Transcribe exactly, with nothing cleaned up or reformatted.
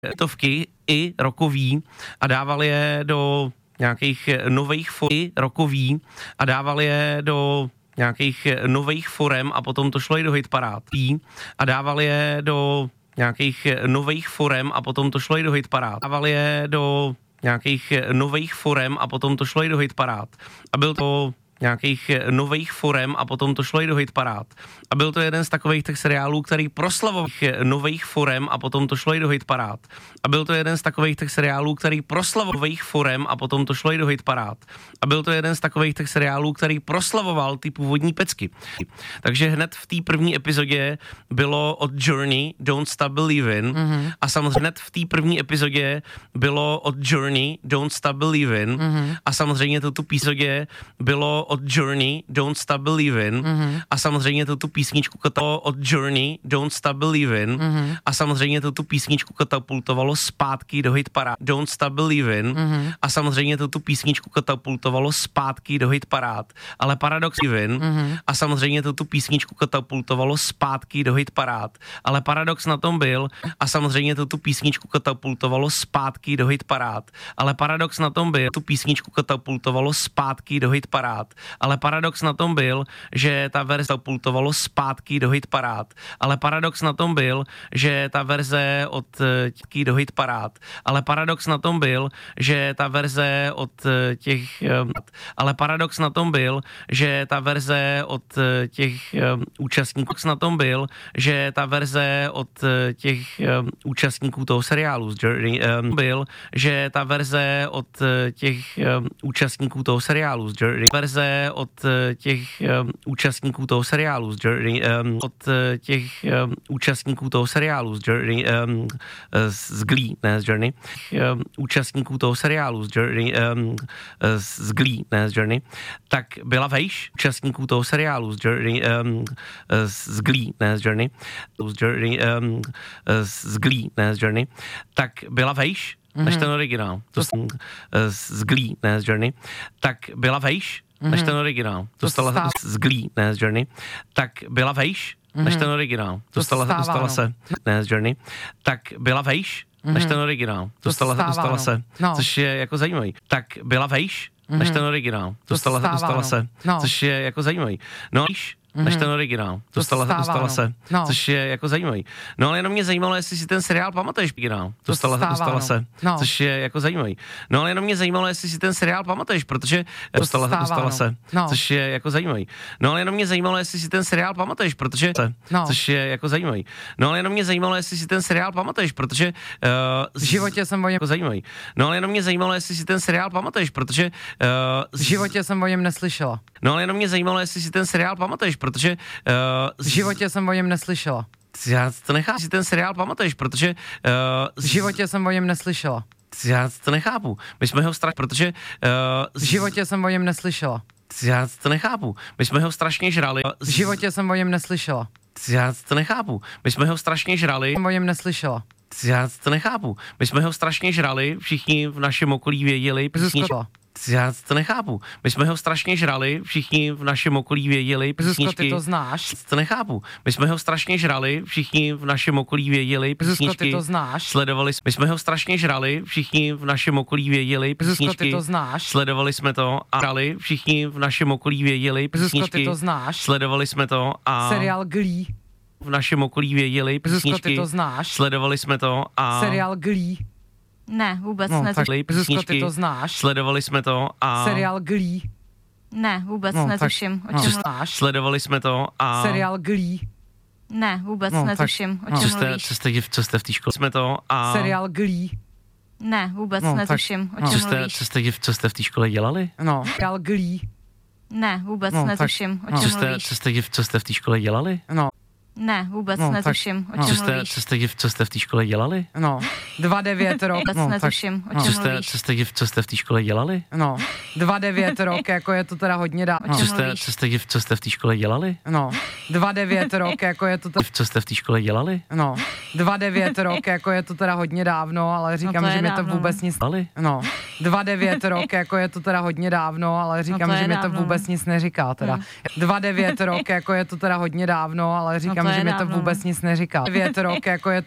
Tovky i rokový a dával je do nějakých nových for- rokový a dával je do nějakých nových forem a potom to šlo i do hitparád. A dával je do nějakých nových forem a potom to šlo i do hitparád. Dával je do nějakých nových forem a potom to šlo i do hitparád. A byl to nějakých nových forem a potom to šlo i do hitparád. A byl to jeden z takových těch seriálů, který proslavoval nových forem a potom to šlo i do hitparád. A byl to jeden z takových těch seriálů, který proslavoval nových forem a potom to šlo i do hitparád. A byl to jeden z takových těch seriálů, který proslavoval ty původní pecky. Takže hned v té první epizodě bylo od Journey Don't Stop Believin' mm-hmm. a samozřejmě hned v té první epizodě bylo od Journey Don't Stop Believin' mm-hmm. a samozřejmě to tu písodě bylo od Journey Don't Stop Believin' mm-hmm. a samozřejmě to tu písničku katapultovalo od Journey Don't Stop Believin' mm-hmm. a samozřejmě to tu písničku katapultovalo zpátky do hitparád Don't Stop Believin' mm-hmm. a samozřejmě to tu písničku katapultovalo zpátky do hitparád. Ale paradox mm-hmm. a samozřejmě to tu písničku katapultovalo zpátky do hitparád. Ale paradox na tom byl a samozřejmě to tu písničku katapultovalo zpátky do hitparád. Ale paradox na tom byl, tu písničku katapultovalo zpátky do hitparád. Ale paradox na tom byl, že ta verze katapultovalo zpátky do hitparád. Ale paradox na tom byl, že ta verze od těch do hitparád. Ale paradox na tom byl, že ta verze od těch ale paradox na tom byl, že ta verze od těch účastníků na tom byl, že ta verze od těch účastníků toho seriálu z Journey byl, že ta verze od těch účastníků toho seriálu z Journey verze od těch účastníků toho seriálu z Journey od těch účastníků toho seriálu z Journey z Glee, ne z Journey účastníků toho seriálu z Journey z Glee, ne z Journey, tak byla vejš účastníků toho seriálu z Journey z Glee, ne z Journey z Journey z Glee, ne z Journey, tak byla vejš mm-hmm. než ten originál. To z Glee, ne z Journey, tak byla vejš mm-hmm. než ten originál. Dostala to z Glee, ne z Journey, tak byla vejš mm-hmm. než ten originál. Dostala, to dostala se, ne z Journey, tak byla vejš mm-hmm. než ten originál. Dostala, to dostala se, no. Což je jako zajímavý. Tak byla vejš mm-hmm. než ten originál. Dostala, to dostala se, no. Což je jako zajímavý. No, vejš Mm-hmm. než ten originál. Dostala, to dostala se, no. Což je jako zajímavý. No ale jenom mě zajímalo, jestli si ten seriál pamatuješ, originál. Dostala, to dostala se, no. Což je jako zajímavý. No ale jenom mě zajímalo, jestli si ten seriál pamatuješ, protože dostala, to dostala se, no. Což je jako zajímavý. No ale jenom mě zajímalo, jestli si ten seriál pamatuješ, protože no. Což je jako zajímavý. No ale jenom mě zajímalo, jestli si ten seriál pamatuješ, protože uh, v životě jsem o něm jako zajímavý. No ale jenom mě zajímalo, jestli si ten seriál pamatuješ, protože uh, v životě jsem o něm neslyšela. No ale jenom mě zajímalo, jestli si ten seriál pamatuješ, protože uh, v životě jsem o něm neslyšela. Já to nechápu, si ten seriál pamatuješ, protože uh, v životě jsem o něm neslyšela. Já to nechápu. My jsme ho strašně, protože uh, v životě jsem o něm neslyšela. Já to nechápu. My jsme ho strašně žrali. V životě jsem o něm neslyšela. Já to nechápu. My jsme ho strašně žrali. Jsem o něm neslyšela. Já to nechápu. My jsme ho strašně žrali, všichni v našem okolí věděli písničky. Já to nechápu. My jsme ho strašně žrali, všichni v našem okolí věděli písničky. Zuzko, ty to znáš? To nechápu. My jsme ho strašně žrali, všichni v našem okolí věděli písničky. Zuzko, ty to znáš? Sledovali, my jsme ho strašně žrali, všichni v našem okolí věděli písničky. Zuzko, ty to znáš? Sledovali jsme to a žrali, všichni v našem okolí věděli písničky. Zuzko, ty to znáš? Sledovali jsme to a seriál Glee. V našem okolí věděli písničky. Zuzko, ty to znáš? Sledovali jsme to a seriál Glee. Ne, vůbec no, netuším. Zuzko, ty to znáš? Sledovali jsme to a seriál Glee. Ne, vůbec no, netuším, tak, o čem no. mluvíš. Sledovali jsme to a seriál Glee. Ne, vůbec no, netuším, tak, o čem co jste, mluvíš. Co jste, co jste v té škole? Jsme to a seriál Glee. Ne, vůbec no, netuším, tak, o čem co jste, mluvíš. Co jste, co jste v té škole dělali? No, seriál Glee. Ne, vůbec no, netuším, tak, o čem co jste, mluvíš. Co jste, co jste v té škole dělali? No. Ne, vůbec no, netuším, tak, o čem co jste, mluvíš. Co jste, co jste v té škole dělali? No, dva devět rok. Vůbec no, netuším, tak, o čem co jste, mluvíš. Co jste, co jste v té škole dělali? No, dva devět rok, jako je to teda hodně dá. No. Co jste, co jste, co jste v té škole dělali? No, dva devět rok, jako je to teda. Co jste v té škole dělali? No, dva devět rok, jako je to teda hodně dávno, ale říkám, no že mi to vůbec nic. No, dva devět rok, jako je to teda hodně dávno, ale říkám, no že mi to vůbec nic neříká teda. dva devět rok, jako je to teda hodně dávno, ale říkám, že mi to vůbec nic neříká. devět rok, jako je